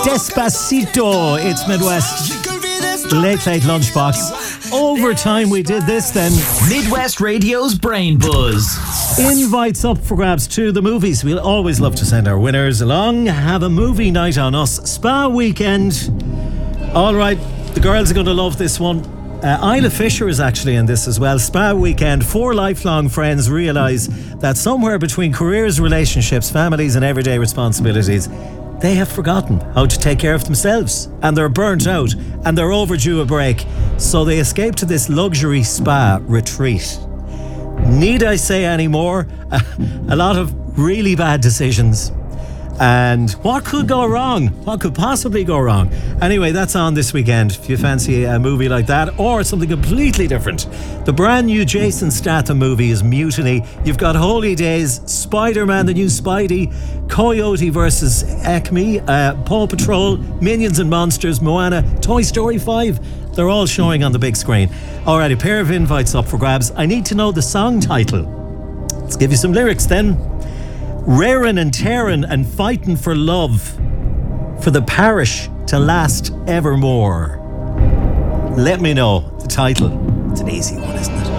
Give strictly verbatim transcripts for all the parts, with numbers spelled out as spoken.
Despacito. It's Midwest Late Late Lunchbox. Overtime we did this then. Midwest Radio's Brain Buzz. Invites up for grabs to the movies. We'll always love to send our winners along. Have a movie night on us. Spa weekend. All right, the girls are going to love this one. Uh, Isla Fisher is actually in this as well. Spa weekend. Four lifelong friends realise that somewhere between careers, relationships, families and everyday responsibilities, they have forgotten how to take care of themselves, and they're burnt out and they're overdue a break. So they escape to this luxury spa retreat. Need I say any more? A lot of really bad decisions. And what could go wrong? What could possibly go wrong? Anyway, that's on this weekend. If you fancy a movie like that or something completely different. The brand new Jason Statham movie is Mutiny. You've got Holy Days, Spider-Man, the new Spidey, Coyote versus Acme, uh, Paw Patrol, Minions and Monsters, Moana, Toy Story five. They're all showing on the big screen. Alright, a pair of invites up for grabs. I need to know the song title. Let's give you some lyrics then. Rarin' and tearin' and fightin' for love, for the parish to last evermore. Let me know the title. It's an easy one, isn't it?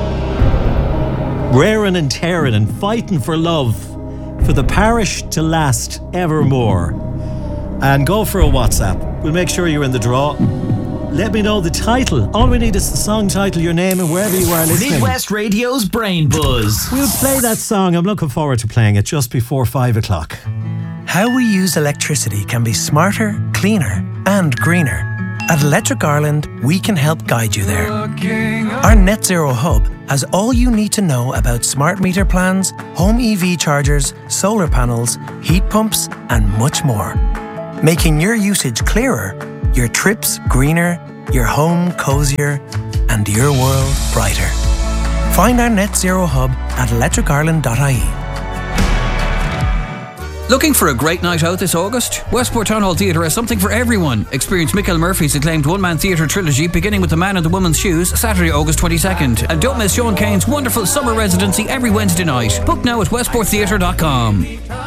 Rarin' and tearin' and fightin' for love, for the parish to last evermore. And go for a WhatsApp. We'll make sure you're in the draw. Let me know the title. All we need is the song title, your name, and wherever you are listening. Midwest Radio's Brain Buzz. We'll play that song. I'm looking forward to playing it just before five o'clock. How we use electricity can be smarter, cleaner, and greener. At Electric Ireland, we can help guide you there. Our Net Zero Hub has all you need to know about smart meter plans, home E V chargers, solar panels, heat pumps, and much more. Making your usage clearer, your trips greener, your home cozier, and your world brighter. Find our Net Zero Hub at electric ireland dot I E. Looking for a great night out this August? Westport Town Hall Theatre has something for everyone. Experience Michael Murphy's acclaimed one-man theatre trilogy beginning with The Man in the Woman's Shoes, Saturday, August twenty-second. And don't miss Sean Kane's wonderful summer residency every Wednesday night. Book now at westport theatre dot com.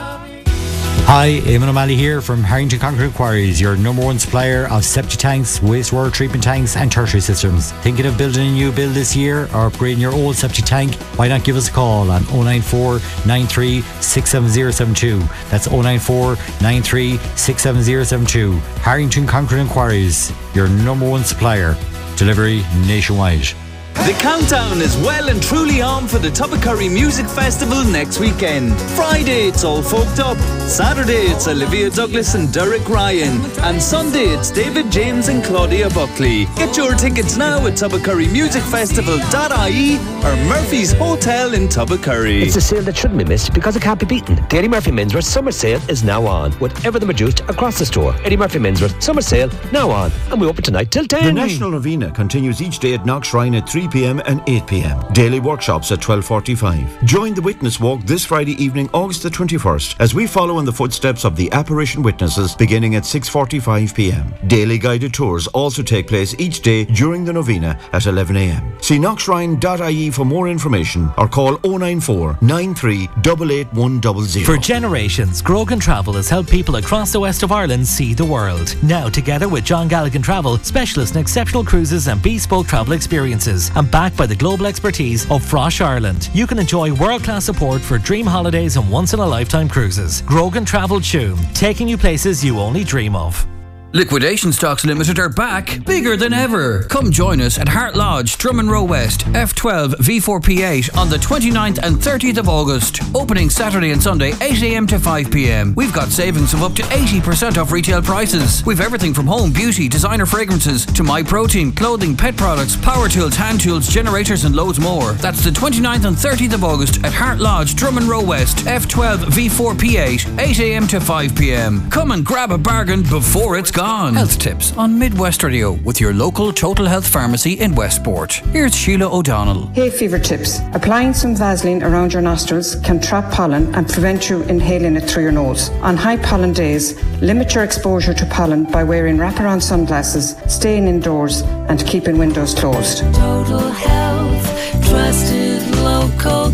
Hi, Eamon O'Malley here from Harrington Concrete Quarries, your number one supplier of septic tanks, wastewater treatment tanks and tertiary systems. Thinking of building a new build this year or upgrading your old septic tank? Why not give us a call on oh nine four, nine three, six seven zero seven two. That's oh nine four, nine three, six seven zero seven two. Harrington Concrete Quarries, your number one supplier. Delivery nationwide. The countdown is well and truly on for the Tubbercurry Music Festival next weekend. Friday it's All Folked Up, Saturday it's Olivia Douglas and Derek Ryan, and Sunday it's David James and Claudia Buckley. Get your tickets now at tubbercurry music festival dot I E or Murphy's Hotel in Tubbercurry. It's a sale that shouldn't be missed because it can't be beaten. The Eddie Murphy Menswear Summer Sale is now on, with everything reduced across the store. Eddie Murphy Menswear Summer Sale now on, and we open tonight till ten. The National Novena continues each day at Knock Shrine at three p.m. and eight p.m. Daily workshops at twelve forty-five. Join the Witness Walk this Friday evening, August the twenty-first, as we follow in the footsteps of the apparition witnesses beginning at six forty-five p.m. Daily guided tours also take place each day during the novena at eleven a.m. See knock shrine dot I E for more information or call oh nine four, nine three, eight eight one zero zero. For generations, Grogan Travel has helped people across the west of Ireland see the world. Now, together with John Galligan Travel, specialists in exceptional cruises and bespoke travel experiences, and backed by the global expertise of Frosh Ireland, you can enjoy world-class support for dream holidays and once-in-a-lifetime cruises. Grogan Travel Tuam, taking you places you only dream of. Liquidation Stocks Limited are back, bigger than ever. Come join us at Hart Lodge, Drummond Row West, F twelve V four P eight on the twenty-ninth and thirtieth of August. Opening Saturday and Sunday, eight a.m. to five p.m. We've got savings of up to eighty percent off retail prices. We've everything from home, beauty, designer fragrances to My Protein, clothing, pet products, power tools, hand tools, generators and loads more. That's the twenty-ninth and thirtieth of August at Hart Lodge, Drummond Row West, F twelve V four P eight, eight a.m. to five p.m. Come and grab a bargain before it's gone. Health tips on Midwest Radio with your local Total Health Pharmacy in Westport. Here's Sheila O'Donnell. Hay fever tips. Applying some Vaseline around your nostrils can trap pollen and prevent you inhaling it through your nose. On high pollen days, limit your exposure to pollen by wearing wraparound sunglasses, staying indoors and keeping windows closed. Total Health, trusted local care.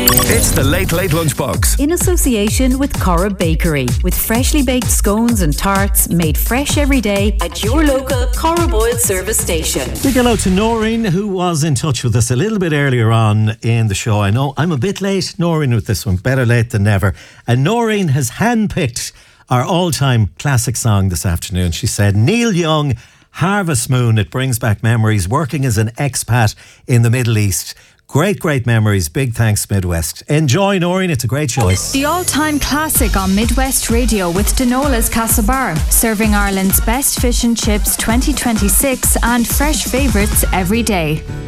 It's the Late Late Lunchbox. In association with Cora Bakery, with freshly baked scones and tarts made fresh every day at your local Cora Boyle service station. Big hello to Noreen, who was in touch with us a little bit earlier on in the show. I know I'm a bit late, Noreen, with this one. Better late than never. And Noreen has handpicked our all-time classic song this afternoon. She said, Neil Young, Harvest Moon. It brings back memories working as an expat in the Middle East. Great, great memories. Big thanks, Midwest. Enjoy, Noreen. It's a great choice. The all-time classic on Midwest Radio with Denola's Castlebar, serving Ireland's best fish and chips twenty twenty-six and fresh favourites every day.